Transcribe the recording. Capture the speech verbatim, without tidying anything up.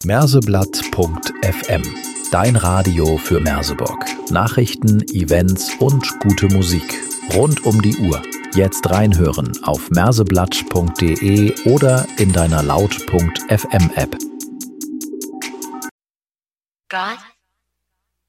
Merseblatt punkt f m. Dein Radio für Merseburg. Nachrichten, Events und gute Musik. Rund um die Uhr. Jetzt reinhören auf merseblatt punkt de oder in deiner laut punkt f m App. God